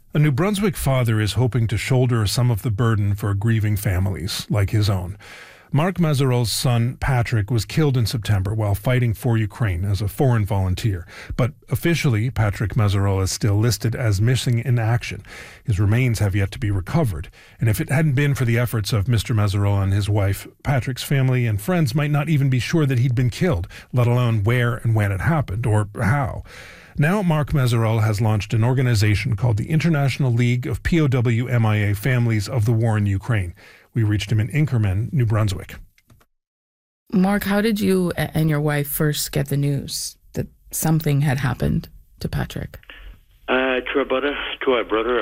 A New Brunswick father is hoping to shoulder some of the burden for grieving families like his own. Mark Mazerol's son, Patrick, was killed in September while fighting for Ukraine as a foreign volunteer. But officially, Patrick Mazerol is still listed as missing in action. His remains have yet to be recovered. And if it hadn't been for the efforts of Mr. Mazerol and his wife, Patrick's family and friends might not even be sure that he'd been killed, let alone where and when it happened, or how. Now Mark Mazerol has launched an organization called the International League of POW MIA Families of the War in Ukraine. We reached him in Inkerman, New Brunswick. Mark, how did you and your wife first get the news that something had happened to Patrick? To our brother.